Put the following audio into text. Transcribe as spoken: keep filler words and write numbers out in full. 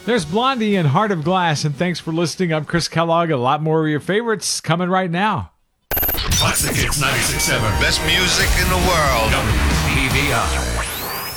There's Blondie and Heart of Glass, and thanks for listening. I'm Chris Kellogg. A lot more of your favorites coming right now. Classic Hits ninety-six point seven. Best music in the world. W B V I.